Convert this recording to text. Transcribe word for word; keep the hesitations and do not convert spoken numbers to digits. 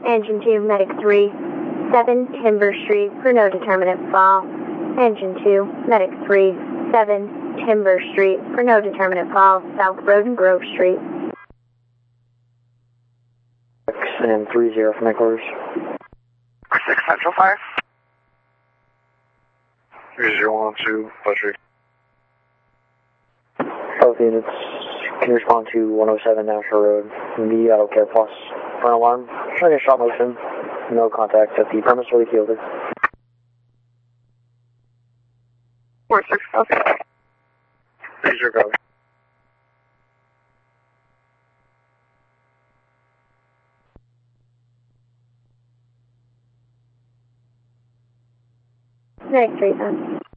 Engine two, Medic three, seven, Timber Street for no determinate fall. Engine two, Medic three, seven, Timber Street for no determinate fall, South Road and Grove Street. And three zero from headquarters. six Central five. three zero one two, Budget. Both units can respond to one oh seven National Road, the Auto Care Plus. Front alarm, showing a shot motion, no contact at the premise or the fielded. four six, okay. three zero, go. Medic three, then.